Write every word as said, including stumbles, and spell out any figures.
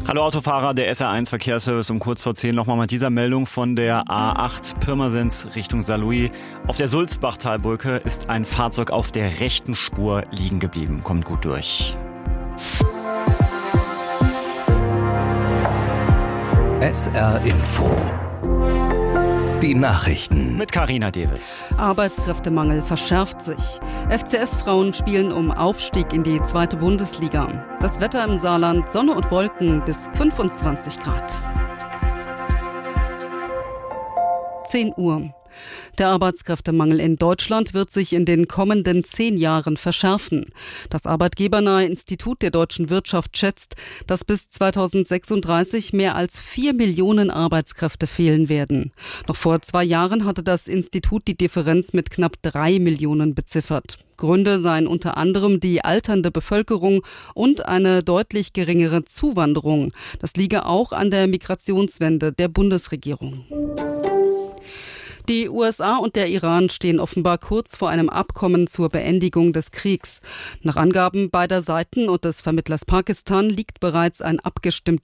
Hallo Autofahrer, der S R eins Verkehrsservice um kurz vor zehn. Nochmal mit dieser Meldung von der A acht Pirmasens Richtung Saarlouis. Auf der Sulzbachtalbrücke ist ein Fahrzeug auf der rechten Spur liegen geblieben. Kommt gut durch. S R Info. Die Nachrichten. Mit Carina Davis. Arbeitskräftemangel verschärft sich. F C S-Frauen spielen um Aufstieg in die zweite Bundesliga. Das Wetter im Saarland: Sonne und Wolken bis fünfundzwanzig Grad. zehn Uhr. Der Arbeitskräftemangel in Deutschland wird sich in den kommenden zehn Jahren verschärfen. Das arbeitgebernahe Institut der deutschen Wirtschaft schätzt, dass bis zweitausendsechsunddreißig mehr als vier Millionen Arbeitskräfte fehlen werden. Noch vor zwei Jahren hatte das Institut die Differenz mit knapp drei Millionen beziffert. Gründe seien unter anderem die alternde Bevölkerung und eine deutlich geringere Zuwanderung. Das liege auch an der Migrationswende der Bundesregierung. Die U S A und der Iran stehen offenbar kurz vor einem Abkommen zur Beendigung des Kriegs. Nach Angaben beider Seiten und des Vermittlers Pakistan liegt bereits ein abgestimmtes